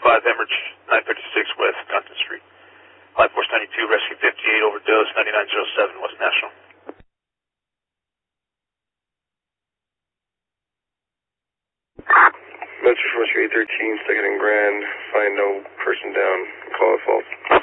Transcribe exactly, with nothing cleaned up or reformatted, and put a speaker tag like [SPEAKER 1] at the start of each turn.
[SPEAKER 1] five, hemorrhage, nine fifty-six West Compton Street. Life Force ninety-two, Rescue fifty-eight, overdose, ninety-nine oh seven, West National.
[SPEAKER 2] Metro Force eight thirteen, second and Grand, find no person down, call it false.